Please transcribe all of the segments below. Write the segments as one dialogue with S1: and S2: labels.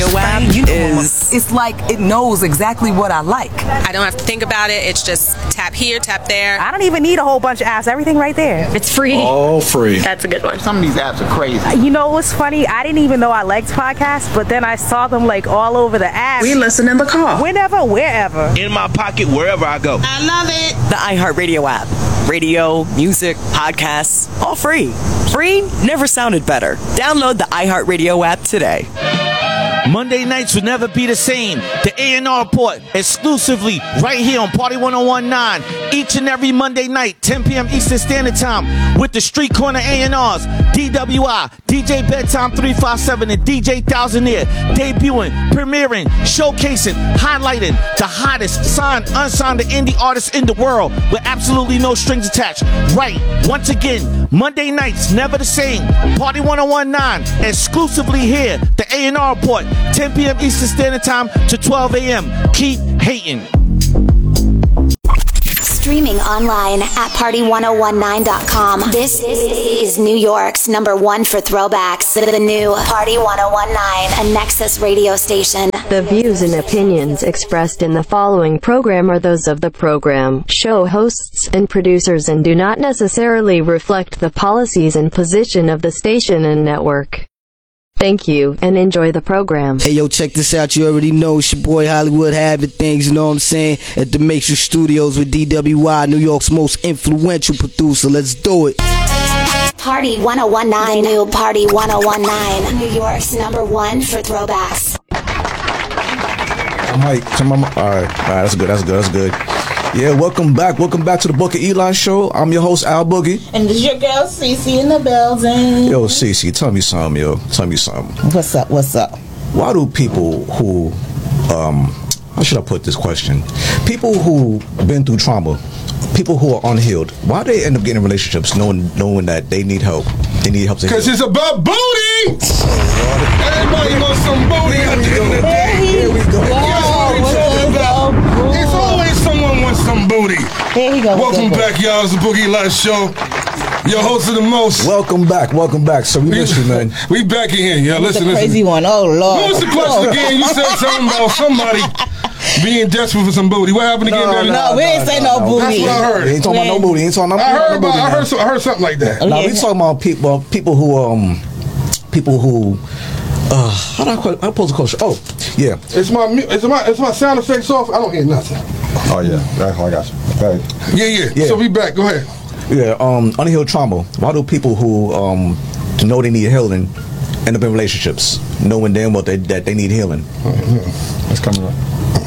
S1: Radio app is...
S2: It's like it knows exactly what I like.
S3: I don't have to think about it. It's just tap here, tap there.
S4: I don't even need a whole bunch of apps. Everything right there.
S5: It's free.
S6: All free.
S5: That's a good one.
S7: Some of these apps are crazy.
S4: You know what's funny? I didn't even know I liked podcasts, but then I saw them like all over the app.
S1: We listen in the car.
S4: Whenever, wherever.
S8: In my pocket, wherever I go.
S3: I love it.
S1: The iHeartRadio app. Radio, music, podcasts, all free. Free never sounded better. Download the iHeartRadio app today.
S8: Monday nights will never be the same. The A&R Report, exclusively right here on Party 101.9. Each and every Monday night, 10 p.m. Eastern Standard Time, with the Street Corner A&Rs, DWI, DJ Bedtime 357, and DJ Thousandaire, debuting, premiering, showcasing, highlighting the hottest signed, unsigned, and indie artists in the world with absolutely no strings attached. Right, once again, Monday nights, never the same. Party 101.9, exclusively here, the A&R Report, 10 p.m. Eastern Standard Time to 12 a.m. Keep hating.
S9: Streaming online at party1019.com. This is New York's #1 for throwbacks. The new Party 1019, a Nexus radio station.
S10: The views and opinions expressed in the following program are those of the program, show hosts, and producers and do not necessarily reflect the policies and position of the station and network. Thank you, and enjoy the program.
S11: Hey, yo, check this out. You already know it's your boy Hollywood Habit Things, you know what I'm saying? At the Matrix Studios with DWI, New York's most influential producer. Let's do it.
S9: Party 1019, the new Party 1019, New York's #1 for throwbacks.
S6: All right, that's good. Yeah, welcome back to the Booker Eli Show. I'm your host, Al Boogie.
S12: And this is your girl, Cece, in the building.
S6: Yo, Cece, tell me something,
S12: What's up?
S6: Why do people who, how should I put this question? People who been through trauma, people who are unhealed, why do they end up getting in relationships knowing that they need help? They need help to heal?
S13: Because it's about booty! Everybody wants some booty at the end of the day.
S12: Here we go.
S13: It's always someone wants some booty.
S12: There he goes.
S13: Welcome back, y'all. It's the Boogie Live Show. Your host of the most.
S6: Welcome back. So we miss you, man.
S13: We back in here. Yeah, listen.
S12: Crazy one. Oh, Lord.
S13: What was the question again? You said something about somebody being desperate for some booty. What happened again?
S12: No, we ain't say no booty.
S13: That's what I heard.
S6: We ain't talking about no booty.
S13: I heard something like that.
S6: No, we talking about people who how do I pose the question? Oh, yeah.
S13: It's my sound effects off. I don't hear nothing.
S6: Oh yeah, I got you. Right.
S13: Yeah. So we back. Go ahead.
S6: Yeah. Unhealed trauma. Why do people who know they need healing end up in relationships knowing damn well that they need healing? That's coming up.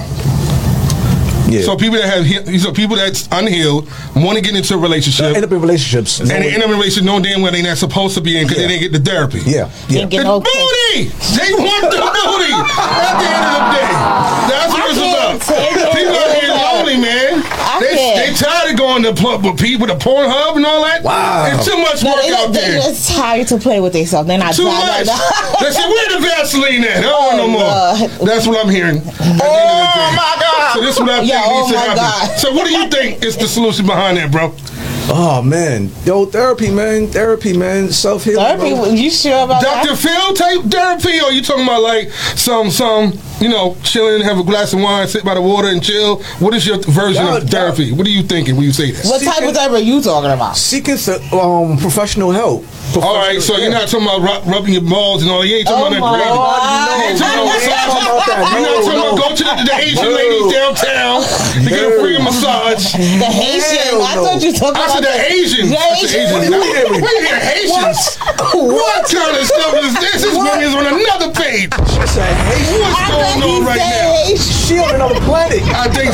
S6: Yeah.
S13: So people that's unhealed want to get into a relationship,
S6: end up in relationships,
S13: and they end up in a relationship knowing damn well they're not supposed to be in because they didn't get the therapy.
S6: Yeah.
S13: It's booty. They want the booty. At the end of the day, that's what it's about. People out here lonely, man. They tired of going to people to Pornhub and all that.
S6: Wow,
S13: it's too much work out there.
S12: They're just tired to play with themselves. They're not
S13: too much. They say, where the Vaseline at? I don't want no more. That's what I'm hearing.
S12: Oh my God!
S13: So this is what I think needs to happen. So what do you think is the solution behind that, bro?
S6: Oh man, therapy, man, self-healing.
S12: Therapy, bro. You sure about
S13: Dr. Phil type therapy, or you talking about like some chilling, have a glass of wine, sit by the water and chill? What is your version of therapy? What are you thinking when you say that?
S12: What type of therapy are you talking about?
S6: Seeking professional help.
S13: All right, so you're not talking about rubbing your balls and all. You ain't talking about that crazy. You ain't talking about massage. You're not talking about go to the Asian ladies downtown to get a free massage.
S12: The Haitian? I thought you talking about
S13: the Asians.
S12: The
S13: Asians. We hear Haitians. What kind of stuff is this? This one is on another page. What's going on right now?
S6: She on another planet.
S13: I think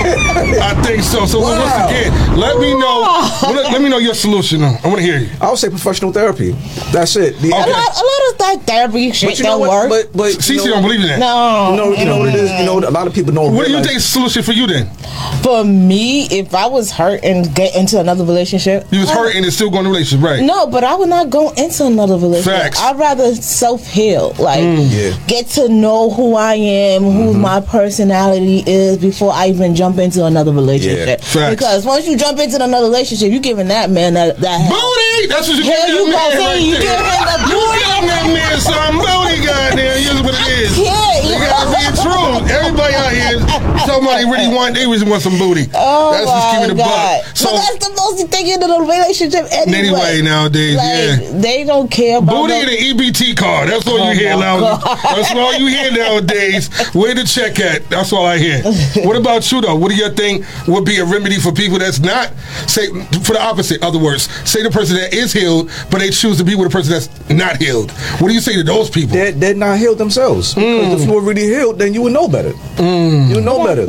S13: so. So once again, let me know your solution. I want to hear you.
S6: I would say professional therapy. That's it.
S12: A lot of that therapy shit don't work.
S6: But
S13: Cece don't believe in that.
S12: No.
S6: You know what it is. A lot of people don't.
S13: What do you think is the solution for you then?
S12: For me, if I was hurt and get into another relationship,
S13: you was hurt and it's still going to relationship, right?
S12: No, but I would not go into another relationship.
S13: Facts.
S12: I'd rather self-heal, get to know who I am, who my personality is before I even jump into another relationship.
S13: Yeah.
S12: Because once you jump into another relationship, you're giving that man that
S13: booty. That's what you're giving that man right there. You giving him the booty. You giving that man some booty, goddamn. Here's what it is. true. Everybody out here, somebody really want some booty.
S12: Oh,
S13: that's just keeping it a buck.
S12: So that's the most thing in the relationship anyway.
S13: Nowadays,
S12: they don't care about
S13: booty and an EBT card. That's all you hear now. That's all you hear nowadays. Where the check at? That's all I hear. What about you though? What do you think would be a remedy for people that's not, say, for the opposite? Other words, say the person that is healed, but they choose to be with a person that's not healed. What do you say to those people?
S6: They're not healed themselves. Because if you were really healed, then you would know better. You would know better.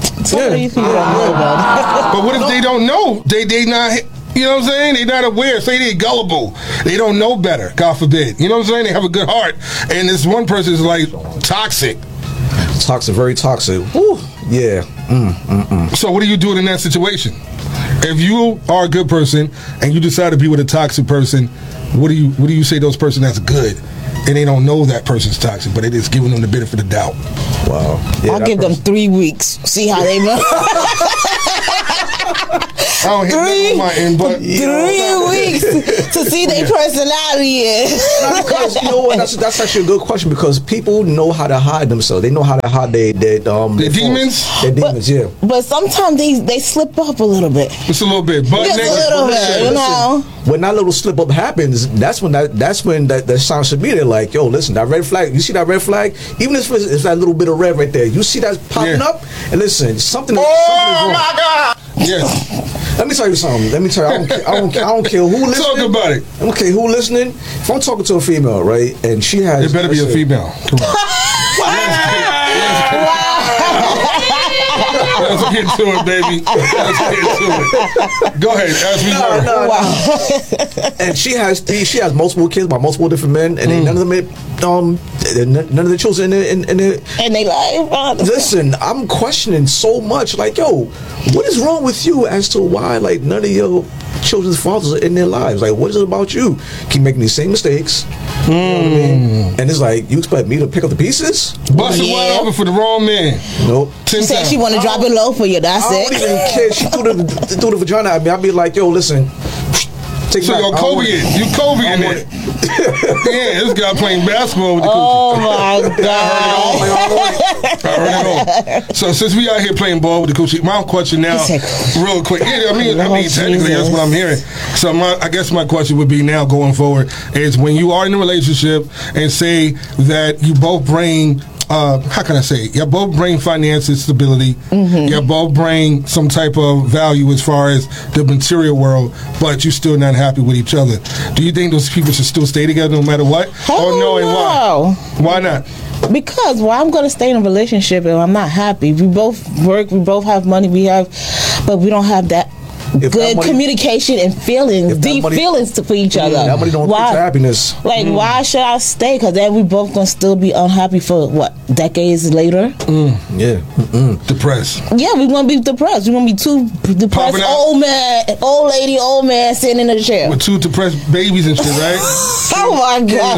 S13: But what if they don't know? They not. You know what I'm saying? They're not aware. Say they're gullible. They don't know better. God forbid. You know what I'm saying? They have a good heart, and this one person is like toxic.
S6: Toxic, very toxic. Woo. Yeah.
S13: So what are you doing in that situation? If you are a good person and you decide to be with a toxic person, what do you say to those person that's good and they don't know that person's toxic, but it is giving them the benefit of doubt?
S6: Wow. Yeah,
S12: I'll give them 3 weeks. See how they run.
S13: I don't hit my end, but
S12: 3 weeks to see their personality is.
S6: Because you know what? That's actually a good question, because people know how to hide themselves. They know how to hide their
S13: demons.
S6: Their demons, yeah.
S12: But sometimes they slip up a little bit.
S13: Just a little bit, but
S12: just a little bit, you know.
S6: When that little slip up happens, that's when that sign should be there. Like, yo, listen, that red flag. You see that red flag? Even if it's that little bit of red right there, you see that popping up. And listen, something.
S13: Oh my God! Yes.
S6: Let me tell you something. I don't care who listening.
S13: Talk about it.
S6: I don't care who listening. If I'm talking to a female, right, and she has,
S13: it better be a female. Come on. Let's get to it, baby. Let's get to it. Go ahead, as we learn.
S6: And she has multiple kids by multiple different men, and none of them, none of the children in
S12: they life.
S6: Listen, I'm questioning so much. Like, yo, what is wrong with you as to why like none of your children's fathers are in their lives? Like, what is it about you? Keep making these same mistakes. You know what I mean? And it's like, you expect me to pick up the pieces?
S13: Bust it wide open for the wrong man.
S6: Nope.
S12: She said she want to drop it low for you. That's it.
S6: I don't even care. She threw the vagina at me. I'd be like, yo, listen.
S13: So you're Kobe in. You Kobe in there. Yeah, this guy playing basketball with the coochie.
S12: Oh my God.
S13: I heard it all. So since we out here playing ball with the coochie, my question now, real quick. Yeah, I mean, technically that's what I'm hearing. So I guess my question would be now going forward is, when you are in a relationship and say that you both bring, how can I say it? You both bring finances, stability. You both bring some type of value as far as the material world, but you're still not happy with each other. Do you think those people should still stay together no matter what?
S12: Or no, and
S13: why? Why not?
S12: Because I'm going to stay in a relationship and I'm not happy. We both work, we both have money, but we don't have that good communication and feelings, deep feelings for each other.
S6: That money don't lead to happiness.
S12: Like, why should I stay? Because then we both gonna still be unhappy for what, decades later?
S6: Yeah,
S13: depressed.
S12: Yeah, we gonna be depressed. We gonna be two depressed old lady, old man sitting in a chair
S13: with two depressed babies and shit, right?
S12: Oh my God!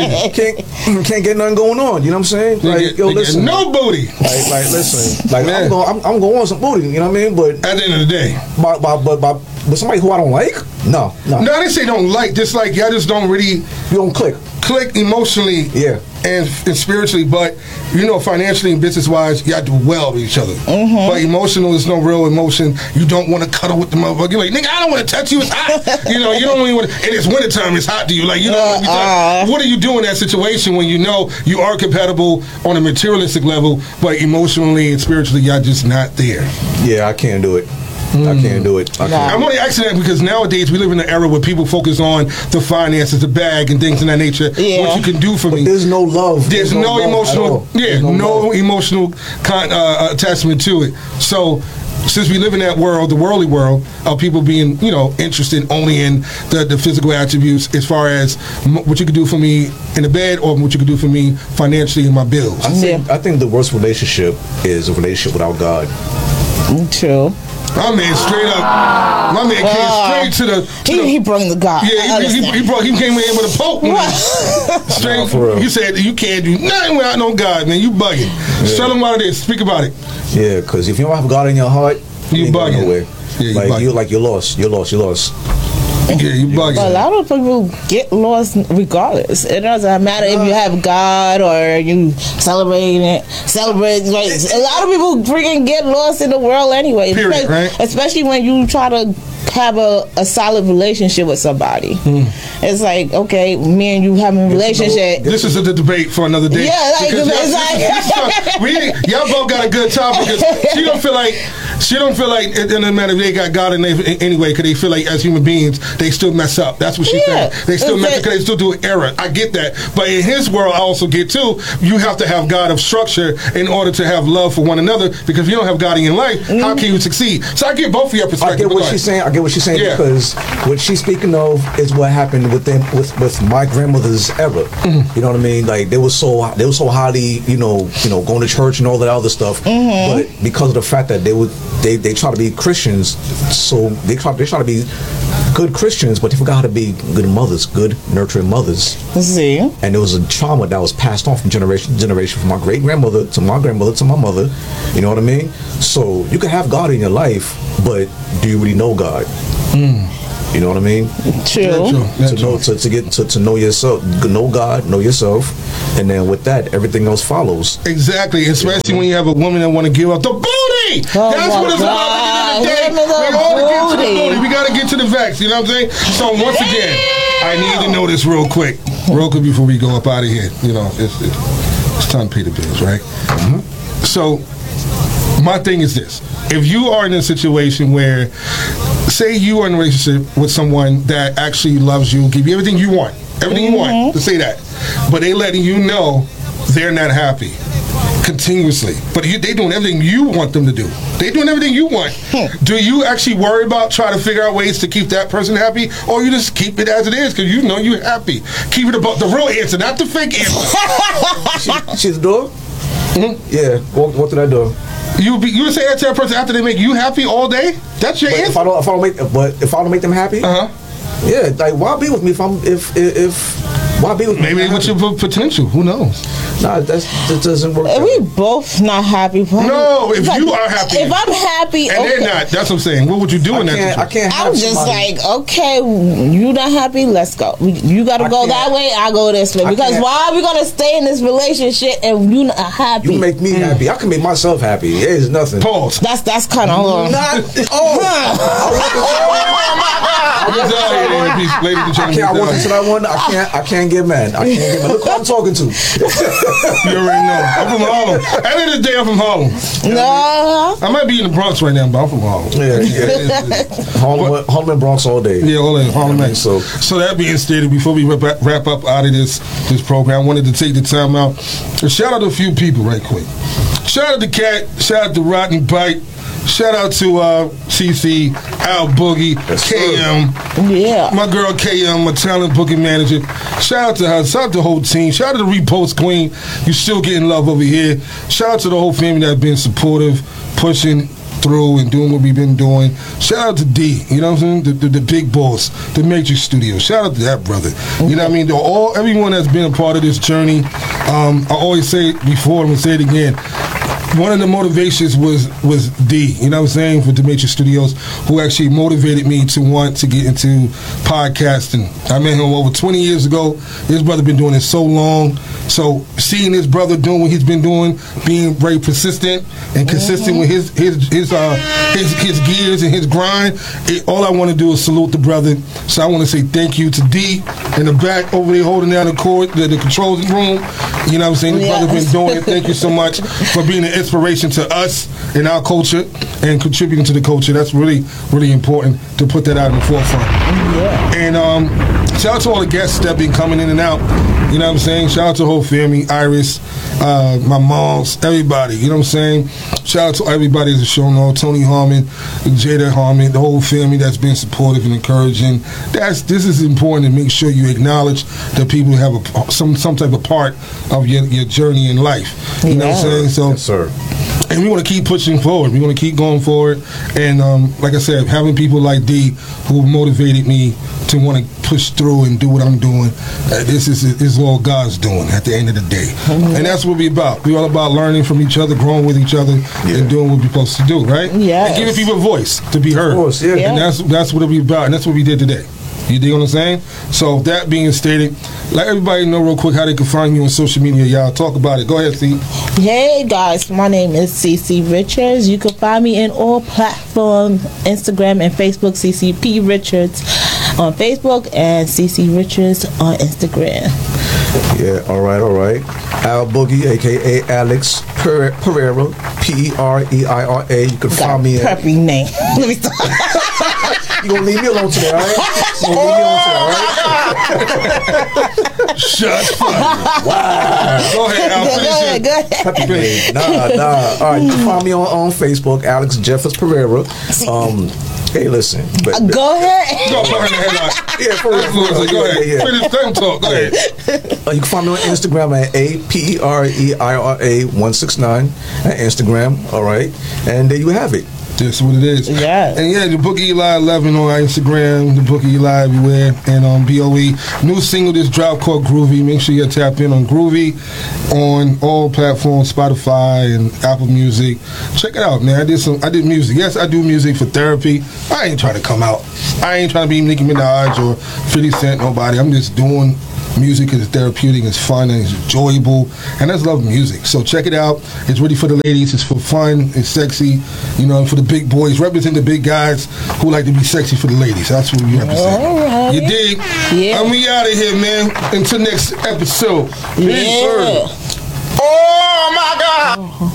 S6: Can't get nothing going on. You know what I'm saying? Like, yo, listen,
S13: no booty.
S6: Like, listen, like, I'm going on some booty. You know what I mean? But
S13: at the end of the day,
S6: but somebody who I don't like, no.
S13: I didn't say don't like. Just like y'all just don't really.
S6: You don't click
S13: emotionally, and spiritually, but financially and business wise, y'all do well with each other. But emotional is no real emotion. You don't want to cuddle with the motherfucker. You're like, nigga, I don't want to touch you. It's hot. You don't really want to. And it's wintertime. It's hot to you. Like, you don't. What are you doing in that situation when you know you are compatible on a materialistic level, but emotionally and spiritually, y'all just not there?
S6: Yeah, I can't do it. I can't do it.
S13: I'm only asking that because nowadays we live in an era where people focus on the finances, the bag, and things of that nature. What you can do for me.
S6: There's no love.
S13: There's no emotional. Yeah, no emotional attachment to it. So, since we live in that world, the worldly world of people being, interested only in the physical attributes, as far as what you could do for me in the bed or what you could do for me financially in my bills.
S6: I think the worst relationship is a relationship without God.
S12: True.
S13: My man straight up. My man came straight to the.
S12: He brought the God.
S13: Yeah, he came in with a poke. Straight. You said you can't do nothing without no God, man. You bugging. Tell him what it is. Speak about it.
S6: Yeah, because if you don't have God in your heart,
S13: you
S6: bugging.
S13: Nowhere.
S6: Yeah, you're lost. You're lost.
S13: Yeah, you bugging.
S12: But a lot of people get lost regardless. It doesn't matter if you have God or you celebrate. Right? A lot of people freaking get lost in the world anyway.
S13: Period, right?
S12: Especially when you try to have a solid relationship with somebody. It's like, okay, me and you having a relationship.
S13: This is a debate for another day.
S12: Yeah, like,
S13: y'all both got a good topic because she don't feel like it doesn't matter if they got God in there anyway, because they feel like as human beings they still mess up. That's what she's saying. They still mess up because they still do error. I get that, but in his world I also get too. You have to have God of structure in order to have love for one another, because if you don't have God in your life, how can you succeed? So I get both of your perspectives.
S6: I get what she's saying because what she's speaking of is what happened with my grandmother's era. You know what I mean? Like they were so highly, going to church and all that other stuff. But because of the fact that they try to be Christians, so they try to be good Christians, but they forgot how to be good mothers, good nurturing mothers.
S12: See?
S6: And there was a trauma that was passed on from generation to generation, from my great grandmother to my grandmother to my mother. You know what I mean? So you can have God in your life, but do you really know God? You know what I mean?
S12: True.
S6: To know yourself, know God, know yourself, and then with that, everything else follows.
S13: Exactly, especially when you have a woman that want to give up the booty. That's what it's about. We got to get to the facts. You know what I'm saying? So once again, I need to know this real quick before we go up out of here. It's time to pay the bills, right? So my thing is this: if you are in a situation where, say you are in a relationship with someone that actually loves you, give you everything you want, to say that, but they letting you know they're not happy continuously, but they doing everything you want them to do. They doing everything you want. Do you actually worry about trying to figure out ways to keep that person happy, or you just keep it as it is because you know you're happy? Keep it about the real answer, not the fake answer.
S6: She's the door? Yeah. What did I do?
S13: You would say that to a person after they make you happy all day? That's your answer.
S6: If I don't make them happy, yeah, like why be with me if why be with me?
S13: Maybe what's your potential? Who knows?
S6: Nah, that doesn't work.
S12: If we both not happy,
S13: no. If you are happy,
S12: if I'm happy,
S13: and they're not, that's what I'm saying. What would you do in that?
S6: I can't.
S12: I'm just like, okay, you not happy? Let's go. You got to go that way. I go this way. Because why are we gonna stay in this relationship and you not happy?
S6: You make me happy. I can make myself happy. There's nothing.
S13: Pause.
S12: That's kind of long.
S6: I walk into that one. I can't get mad. Look who I'm talking to.
S13: You already know. I'm from Harlem. At the end of the day, I'm from Harlem.
S12: No.
S13: I might be in the Bronx right now, but I'm from Harlem.
S6: Harlem and Bronx all day.
S13: Yeah, all day. Harlem. So that being stated, before we wrap up out of this program, I wanted to take the time out to shout out a few people right quick. Shout out to Cat. Shout out to Rotten Bite. Shout out to CC, Al Boogie, KM, my girl KM, my talent booking manager. Shout out to her. Shout out to the whole team. Shout out to the Repost Queen. You still getting love over here. Shout out to the whole family that's been supportive, pushing through and doing what we've been doing. Shout out to D, you know what I'm saying? The big boss, the Matrix Studio. Shout out to that brother. You know what I mean? Everyone that's been a part of this journey. I always say it before, I'm gonna say it again. One of the motivations was D, you know what I'm saying, for Demetri Studios, who actually motivated me to want to get into podcasting. I met him over 20 years ago. His brother been doing it so long. So seeing his brother doing what he's been doing, being very persistent and consistent with his gears and his grind, all I want to do is salute the brother. So I want to say thank you to D in the back over there holding down the controls room. You know what I'm saying? The brother been doing it. Thank you so much for being an inspiration to us in our culture and contributing to the culture. That's really, really important to put that out in the forefront. Yeah. And shout out to all the guests that been coming in and out. You know what I'm saying? Shout out to the whole family, Iris, my moms, everybody. You know what I'm saying? Shout out to everybody at the show, Tony Harmon, Jada Harmon, the whole family that's been supportive and encouraging. This is important to make sure you acknowledge the people who have some type of part of your journey in life. You know what I'm saying? So,
S6: yes, sir.
S13: And we want to keep pushing forward. We want to keep going forward. And like I said, having people like D who motivated me to want to push through and do what I'm doing, this is all God's doing at the end of the day. And that's what we're about. We're all about learning from each other, growing with each other, and doing what we're supposed to do, right?
S12: Yeah.
S13: And giving people a voice to be heard.
S6: Of course, yeah.
S13: And that's what we're about, and that's what we did today. You dig what I'm saying? So that being stated, let everybody know real quick how they can find you on social media, y'all. Talk about it. Go ahead, C.
S12: Hey guys, my name is CC Richards. You can find me in all platforms, Instagram and Facebook, CCP Richards on Facebook and CC Richards on Instagram.
S6: Yeah, all right. Al Boogie, a.k.a. Alex Pereira, Pereira. You can find me
S12: at... Perfect name. Let me stop.
S6: You gonna leave me alone today, all right?
S13: Shut up. Wow. Go ahead, Al.
S12: Go ahead.
S6: Nah. All right, you can find me on Facebook, Alex Jeffers Pereira. Hey, listen.
S12: Go ahead.
S13: Go ahead.
S6: Yeah, for real.
S13: Go ahead.
S6: Yeah.
S13: Finish talk. Go ahead.
S6: You can find me on Instagram at APEREIRA169 at Instagram. All right, and there you have it.
S13: That's what it is.
S12: Yeah.
S13: And yeah, the Book Eli 11 on Instagram, the Book Eli everywhere, and on BOE. New single just dropped called Groovy. Make sure you tap in on Groovy on all platforms, Spotify and Apple Music. Check it out, man. I did music. Yes, I do music for therapy. I ain't trying to come out. I ain't trying to be Nicki Minaj or 50 Cent, nobody. I'm just doing music is therapeutic, it's fun, and it's enjoyable, and I just love music. So check it out. It's ready for the ladies. It's for fun. It's sexy. You know, for the big boys, represent the big guys who like to be sexy for the ladies. That's what we represent.
S12: Right.
S13: You dig?
S12: Yeah.
S13: And we out of here, man. Until next episode.
S12: Yeah.
S13: Oh my God.